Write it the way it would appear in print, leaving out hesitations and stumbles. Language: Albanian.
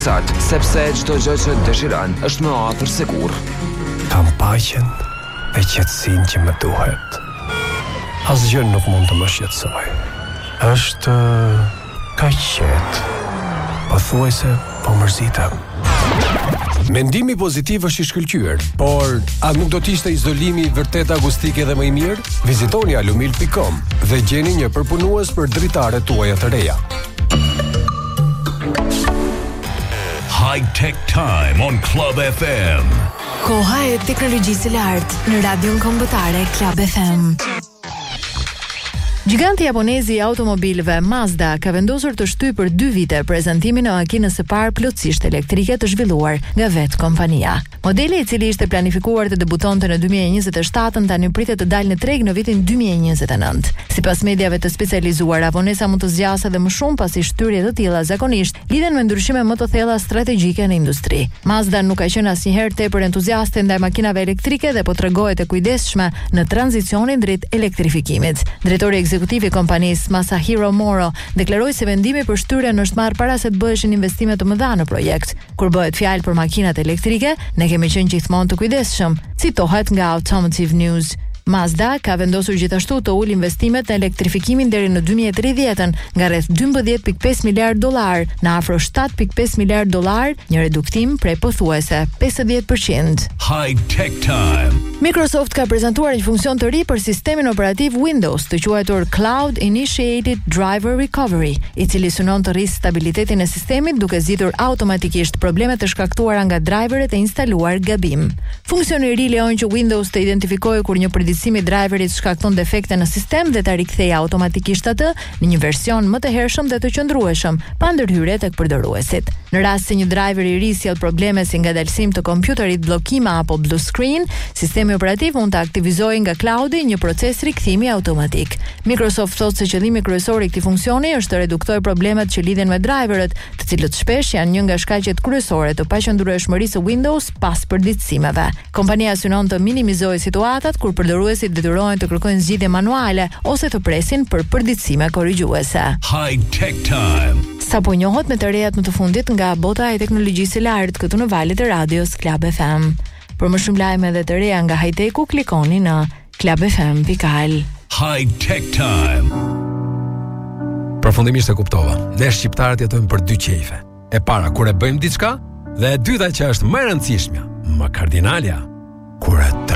Ficat, sepse çdo gjë që dëshiron është më afër se kurrë. Kam paqen e qetësinë që më duhet. Asgjë nuk mund të më shqetësoj. Është kaq qetë. Pothuajse po mërzitem. Mendimi pozitiv është i shkëlqyer, por a nuk do të ishte izolimi vërtet akustike dhe më i mirë? Vizitoni alumil.com dhe gjeni një përpunues për dritaret tuaja të reja. High Tech Time on Club FM. Koha e teknologjisë së lartë në radion kombëtare Club FM. Giganti japonezi i automobilëve Mazda ka vendosur të shtyjë për 2 vite prezantimin e makinës së parë plotësisht elektrike të zhvilluar nga vetë kompania. Modeli i cili ishte planifikuar të debutonte në 2027 tani pritet të dalë në treg në vitin 2029. Sipas mediave të specializuara, vonesa mund të zgjasë edhe më shumë pasi shtyrje të tilla zakonisht lidhen me ndryshime më të thella strategjike në industri. Mazda nuk ka qenë asnjëherë tepër entuziaste ndaj makinave elektrike dhe po tregohet e kujdesshme në tranzicionin drejt elektrifikimit. Drejtori ekzekutiv i kompanisë Masahiro Moro deklaroi se vendimi për shtyrjen është marrë para se të bëheshin investime të mëdha në projekt. Kur bëhet fjalë për makinat elektrike, ne kemi qenë gjithmonë të kujdesshëm, citohet nga Automotive News. Mazda ka vendosur gjithashtu të ulë investimet në elektrifikimin deri në 2030 nga rreth $12.5 miliard në afro $7.5 miliard, një reduktim prej pothuajse 50%. High Tech Time. Microsoft ka prezantuar një funksion të ri për sistemin operativ Windows, të quajtur Cloud Initiated Driver Recovery, i cili synon të rrisë stabilitetin e sistemit duke zgjidhur automatikisht problemet e shkaktuara nga driveret e instaluar gabim. Funksioni i ri lejon që Windows të identifikojë kur një përditësim i driverit shkakton defekte në sistem dhe ta rikthejë automatikisht atë në një version më të hershëm dhe të qëndrueshëm, pa ndërhyrje tek përdoruesit. Në rast se një driver i ri sjell probleme si ngadalësim të kompjuterit, bllokime apo blue screen, sistemi operativ mund të aktivizojë nga cloudi një proces rikthimi automatik. Microsoft thotë se qëllimi kryesor i këtij funksioni është të reduktojë problemet që lidhen me driverët, të cilët shpesh janë një nga shkaqet kryesore të paqëndrueshmërisë së Windows pas përditësimeve. Kompania synon të minimizojë situatat kur përdoruesit detyrohen të kërkojnë zgjidhje manuale ose të presin për përditësime korrigjuese. High Tech Time. Sapo njohët me të rejat më të fundit nga bota e teknologjisë së lartë këtu në valët e radios Club FM. Për më shumë lajme dhe të reja nga high-tech-u, klikoni në clubfm.al. High Tech Time. Përfundimisht e kuptova. Ne shqiptarët jetojmë për 2 qejfe. E para kur e bëjmë diçka dhe e dyta që është më e rëndësishmja, më kardinalja, kur e